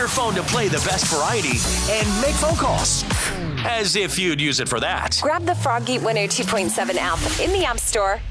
phone to play the best variety and make phone calls. As if you'd use it for that. Grab the Froggy 102.7 app in the App Store